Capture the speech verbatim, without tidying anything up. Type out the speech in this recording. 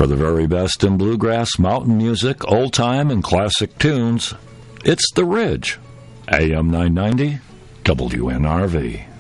For the very best in bluegrass, mountain music, old-time, and classic tunes, it's The Ridge. A M nine ninety, W N R V.